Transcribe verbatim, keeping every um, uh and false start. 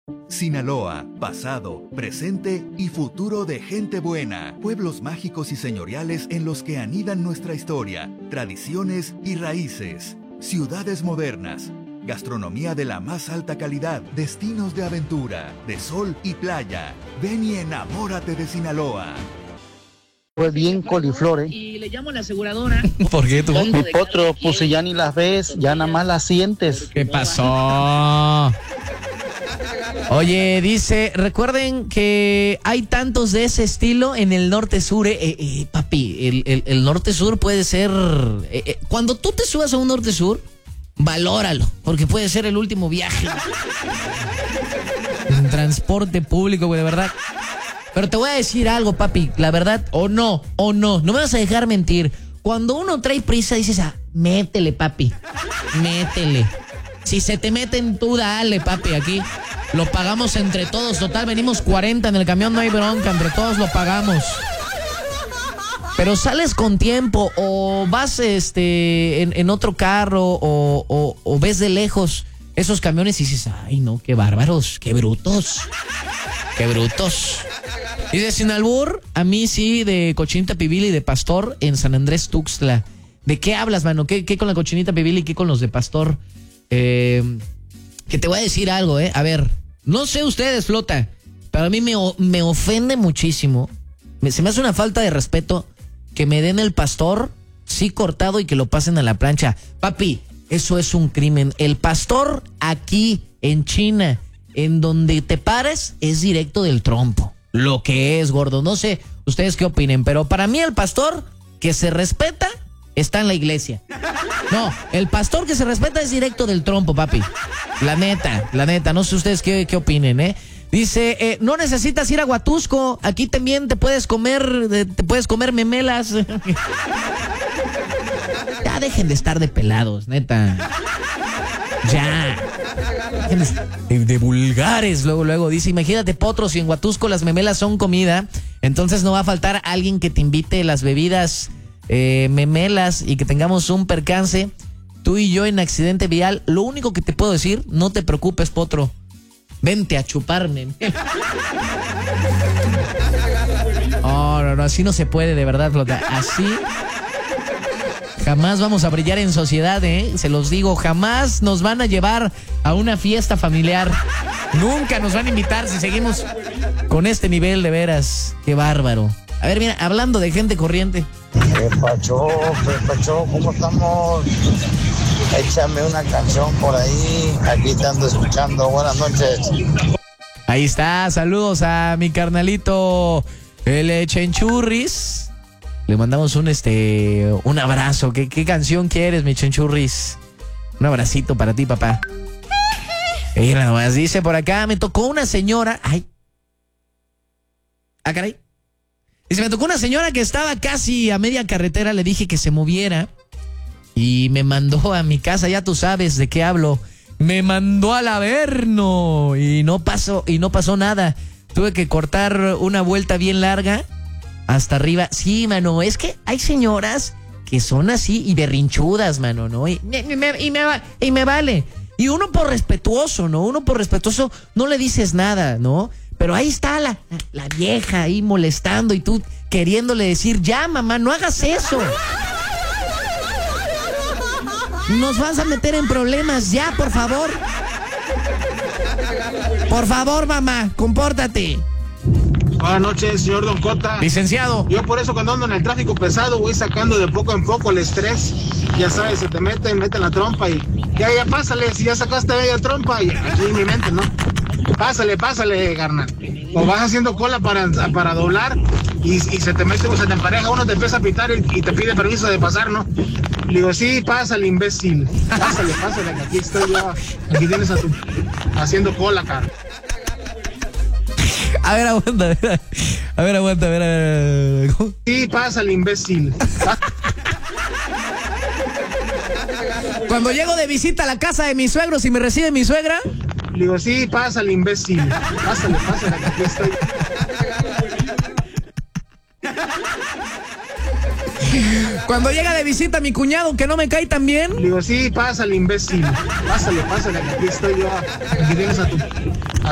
Sinaloa, pasado, presente y futuro de gente buena. Pueblos mágicos y señoriales en los que anidan nuestra historia, tradiciones y raíces. Ciudades modernas, gastronomía de la más alta calidad, destinos de aventura, de sol y playa. Ven y enamórate de Sinaloa. Fue bien coliflor, ¿eh? Y le llamo a la aseguradora. ¿Por qué tú? Mi potro, pues si ya ni las ves, ya nada más las sientes. ¿Qué pasó? Oye, dice, recuerden que hay tantos de ese estilo en el norte-sur. Eh, eh, papi, el, el, el norte-sur puede ser... Eh, eh, cuando tú te subas a un norte-sur, valóralo, porque puede ser el último viaje en transporte público, güey, de verdad. Pero te voy a decir algo, papi, la verdad, o no, o no, no me vas a dejar mentir. Cuando uno trae prisa, dices, ah, métele, papi, métele. Si se te meten, tú dale, papi, aquí lo pagamos entre todos. Total, venimos cuarenta en el camión, no hay bronca, entre todos lo pagamos. Pero sales con tiempo o vas este en, en otro carro o, o, o ves de lejos esos camiones y dices, ay no, qué bárbaros, qué brutos, qué brutos. Y de sin albur, a mí sí, de cochinita pibil y de pastor en San Andrés Tuxtla. ¿De qué hablas, mano? ¿Qué, qué con la cochinita pibil y qué con los de pastor? Eh, que te voy a decir algo, eh. A ver, no sé ustedes, flota, pero a mí me, me ofende muchísimo. Me, se me hace una falta de respeto que me den el pastor, sí cortado, y que lo pasen a la plancha. Papi, eso es un crimen. El pastor aquí, en China, en donde te pares, es directo del trompo. Lo que es, gordo. No sé ustedes qué opinen, pero para mí el pastor que se respeta está en la iglesia. No, el pastor que se respeta es directo del trompo, papi. La neta, la neta. No sé ustedes qué, qué opinen, ¿eh? Dice, eh, no necesitas ir a Huatusco. Aquí también te puedes comer, te puedes comer memelas. Ya dejen de estar de pelados, neta. Ya. De, de vulgares, luego, luego. Dice, imagínate, potro, si en Huatusco las memelas son comida, entonces no va a faltar alguien que te invite las bebidas eh, memelas y que tengamos un percance, tú y yo en accidente vial. Lo único que te puedo decir, no te preocupes, potro, vente a chuparme. Oh, no, no, así no se puede, de verdad, flota. Así jamás vamos a brillar en sociedad, ¿eh? Se los digo, jamás nos van a llevar a una fiesta familiar. Nunca nos van a invitar si seguimos con este nivel, de veras. Qué bárbaro. A ver, mira, hablando de gente corriente. ¿Qué pacho, qué pacho? ¿Cómo estamos? Échame una canción por ahí. Aquí te ando escuchando. Buenas noches. Ahí está, saludos a mi carnalito, el Chenchurris. Le mandamos un este un abrazo. ¿Qué, qué canción quieres, mi Chenchurris? Un abracito para ti, papá. Mira nomás, dice por acá, me tocó una señora. Ay. Ah, caray. Dice, me tocó una señora que estaba casi a media carretera, le dije que se moviera y me mandó a mi casa, ya tú sabes de qué hablo. Me mandó al Averno y no pasó, y no pasó nada. Tuve que cortar una vuelta bien larga hasta arriba. Sí, mano, es que hay señoras que son así y berrinchudas, mano, ¿no? Y me, me, y, me, y me vale. Y uno por respetuoso, ¿no? Uno por respetuoso no le dices nada, ¿no? Pero ahí está la, la vieja ahí molestando y tú queriéndole decir, ya, mamá, no hagas eso. Nos vas a meter en problemas, ya, por favor. Por favor, mamá, compórtate. Buenas noches, señor Don Cota. Licenciado. Yo por eso cuando ando en el tráfico pesado voy sacando de poco en poco el estrés. Ya sabes, se te mete, mete la trompa y ya, ya pásale, si ya sacaste media trompa y aquí en mi mente, ¿no? Pásale, pásale, carnal. O vas haciendo cola para, para doblar y, y se te mete, o se te empareja, uno te empieza a pitar y, y te pide permiso de pasar, ¿no? Le digo, sí, pásale, imbécil. Pásale, pásale, que aquí estoy yo. Aquí tienes a tu haciendo cola, cara. A ver, aguanta, a ver, a ver, aguanta, a ver, a ver. ¿Cómo? Sí, pásale, imbécil. Cuando llego de visita a la casa de mis suegros y me recibe mi suegra. Le digo, sí, pásale, imbécil. Pásale, pásale, que aquí estoy. Cuando llega de visita mi cuñado que no me cae tan bien. Le digo, sí, pásale, imbécil. Pásale, pásale, que aquí estoy yo. Aquí tienes a tu